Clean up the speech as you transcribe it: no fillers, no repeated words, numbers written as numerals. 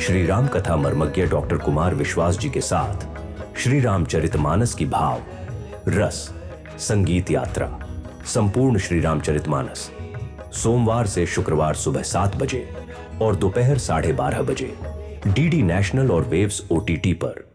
श्री राम कथा मर्मज्ञ डॉक्टर कुमार विश्वास जी के साथ श्री रामचरितमानस की भाव रस संगीत यात्रा संपूर्ण श्री रामचरितमानस सोमवार से शुक्रवार सुबह 7 बजे और दोपहर 12:30 बजे डीडी नेशनल और वेव्स OTT पर।